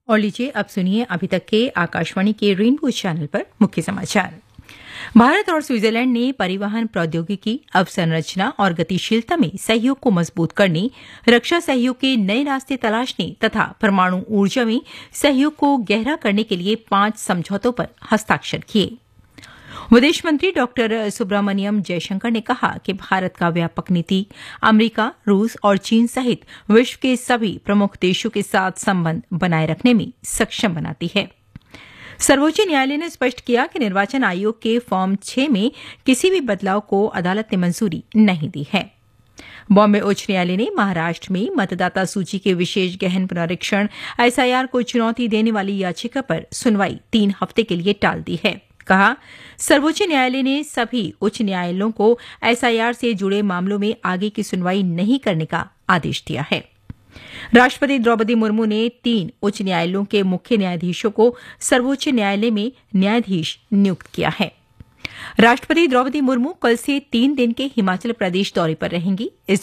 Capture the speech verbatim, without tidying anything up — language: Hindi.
और लीजिए अब सुनिए अभी तक के आकाशवाणी के रेनबो चैनल पर मुख्य समाचार। भारत और स्विट्जरलैंड ने परिवहन प्रौद्योगिकी, अवसंरचना और गतिशीलता में सहयोग को मजबूत करने, रक्षा सहयोग के नए रास्ते तलाशने तथा परमाणु ऊर्जा में सहयोग को गहरा करने के लिए पांच समझौतों पर हस्ताक्षर किए। विदेश मंत्री डॉक्टर सुब्रमण्यम जयशंकर ने कहा कि भारत का व्यापक नीति अमेरिका, रूस और चीन सहित विश्व के सभी प्रमुख देशों के साथ संबंध बनाए रखने में सक्षम बनाती है। सर्वोच्च न्यायालय ने स्पष्ट किया कि निर्वाचन आयोग के फॉर्म छह में किसी भी बदलाव को अदालत ने मंजूरी नहीं दी है। बॉम्बे उच्च न्यायालय ने महाराष्ट्र में मतदाता सूची के विशेष गहन पुनरीक्षण एसआईआर को चुनौती देने वाली याचिका पर सुनवाई तीन हफ्ते के लिए टाल दी है। कहा, सर्वोच्च न्यायालय ने सभी उच्च न्यायालयों को एसआईआर से जुड़े मामलों में आगे की सुनवाई नहीं करने का आदेश दिया है। राष्ट्रपति द्रौपदी मुर्मू ने तीन उच्च न्यायालयों के मुख्य न्यायाधीशों को सर्वोच्च न्यायालय में न्यायाधीश नियुक्त किया है। राष्ट्रपति द्रौपदी मुर्मू कल से तीन दिन के हिमाचल प्रदेश दौरे पर रहेंगी। इस